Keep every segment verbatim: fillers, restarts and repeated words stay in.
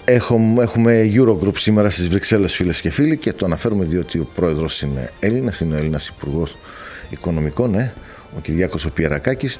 Έχουμε, έχουμε Eurogroup σήμερα στις Βρυξέλλες, φίλες και φίλοι, και το αναφέρουμε διότι ο πρόεδρος είναι Έλληνας, είναι ο Έλληνας Υπουργός Οικονομικών, ναι, ο Κυριάκος ο Πιερακάκης.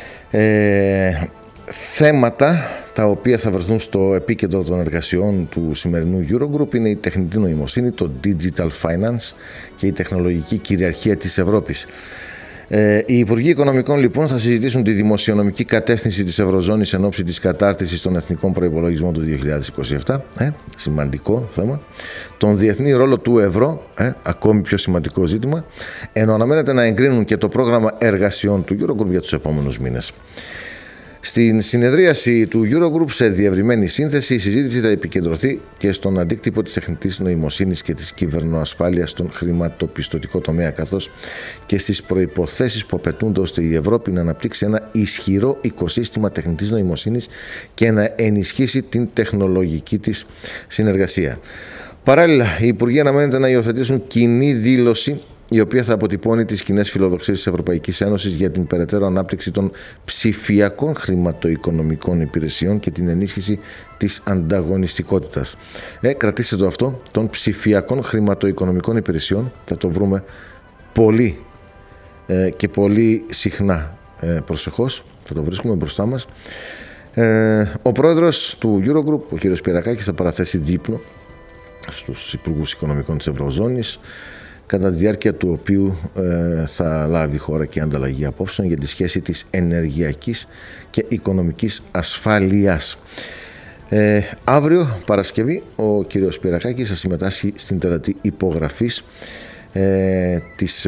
Ε, θέματα τα οποία θα βρεθούν στο επίκεντρο των εργασιών του σημερινού Eurogroup είναι η τεχνητή νοημοσύνη, το digital finance και η τεχνολογική κυριαρχία της Ευρώπης. Ε, οι Υπουργοί Οικονομικών λοιπόν θα συζητήσουν τη δημοσιονομική κατεύθυνση της Ευρωζώνης εν ώψη της κατάρτισης των εθνικών προϋπολογισμών του δύο χιλιάδες είκοσι επτά, ε, σημαντικό θέμα, τον διεθνή ρόλο του ευρώ, ε, ακόμη πιο σημαντικό ζήτημα, ενώ αναμένεται να εγκρίνουν και το πρόγραμμα εργασιών του Eurogroup για τους επόμενους μήνες. Στην συνεδρίαση του Eurogroup σε διευρυμένη σύνθεση, η συζήτηση θα επικεντρωθεί και στον αντίκτυπο της τεχνητής νοημοσύνης και της κυβερνοασφάλειας στον χρηματοπιστωτικό τομέα, καθώς και στις προϋποθέσεις που απαιτούνται ώστε η Ευρώπη να αναπτύξει ένα ισχυρό οικοσύστημα τεχνητής νοημοσύνης και να ενισχύσει την τεχνολογική της συνεργασία. Παράλληλα, οι Υπουργοί αναμένεται να υιοθετήσουν κοινή δήλωση η οποία θα αποτυπώνει τις κοινές φιλοδοξίες της Ευρωπαϊκής Ένωσης για την περαιτέρω ανάπτυξη των ψηφιακών χρηματοοικονομικών υπηρεσιών και την ενίσχυση της ανταγωνιστικότητας. Ε, κρατήστε το αυτό, των ψηφιακών χρηματοοικονομικών υπηρεσιών, θα το βρούμε πολύ ε, και πολύ συχνά ε, προσεχώς, θα το βρίσκουμε μπροστά μας. Ε, ο πρόεδρος του Eurogroup, ο κ. Πιερακάκης, θα παραθέσει δείπνο στους Υπουργούς Οικονομικών της Ευρωζώνης, κατά τη διάρκεια του οποίου ε, θα λάβει η χώρα και ανταλλαγή απόψεων για τη σχέση της ενεργειακής και οικονομικής ασφάλειας. Ε, αύριο, Παρασκευή, ο κύριος Πιερακάκης θα συμμετάσχει στην τελετή υπογραφής ε, της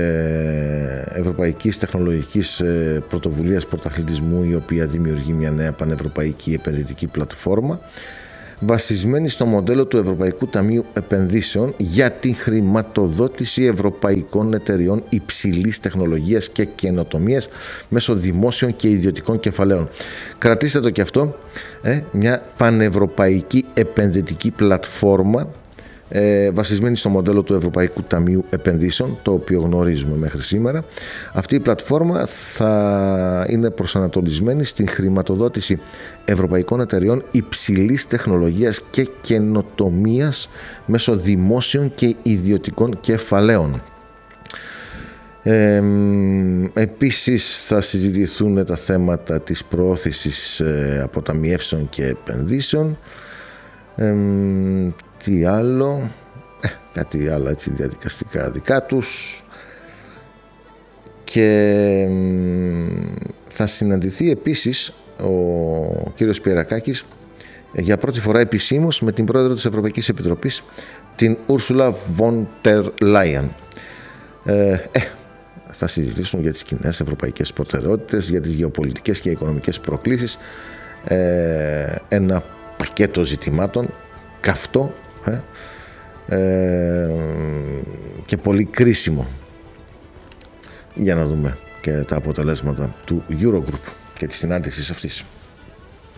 ε, Ευρωπαϊκής Τεχνολογικής ε, Πρωτοβουλίας Πρωταθλητισμού, η οποία δημιουργεί μια νέα πανευρωπαϊκή επενδυτική πλατφόρμα βασισμένη στο μοντέλο του Ευρωπαϊκού Ταμείου Επενδύσεων για την χρηματοδότηση ευρωπαϊκών εταιριών υψηλής τεχνολογίας και καινοτομίας μέσω δημόσιων και ιδιωτικών κεφαλαίων. Κρατήστε το και αυτό, ε, μια πανευρωπαϊκή επενδυτική πλατφόρμα ε, βασισμένη στο μοντέλο του Ευρωπαϊκού Ταμείου Επενδύσεων, το οποίο γνωρίζουμε μέχρι σήμερα. Αυτή η πλατφόρμα θα είναι προσανατολισμένη στην χρηματοδότηση ευρωπαϊκών εταιριών υψηλής τεχνολογίας και καινοτομίας μέσω δημόσιων και ιδιωτικών κεφαλαίων. Ε, επίσης θα συζητηθούν τα θέματα της προώθησης ε, αποταμιεύσεων και επενδύσεων. Ε, τι άλλο, ε, κάτι άλλο έτσι διαδικαστικά δικά τους, και ε, θα συναντηθεί επίσης ο κύριος Πιερακάκης για πρώτη φορά επισήμως με την πρόεδρο της Ευρωπαϊκής Επιτροπής, την Ursula von der Leyen. Ε, ε, θα συζητήσουν για τις κοινές ευρωπαϊκές προτεραιότητες, για τις γεωπολιτικές και οικονομικές προκλήσεις, ε, ένα πακέτο ζητημάτων καυτό ε, ε, και πολύ κρίσιμο, για να δούμε και τα αποτελέσματα του Eurogroup και της συνάντησης αυτής.